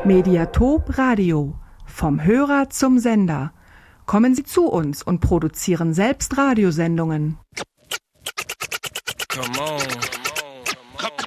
Mediatop Radio. Vom Hörer zum Sender. Kommen Sie zu uns und produzieren selbst Radiosendungen. Come on.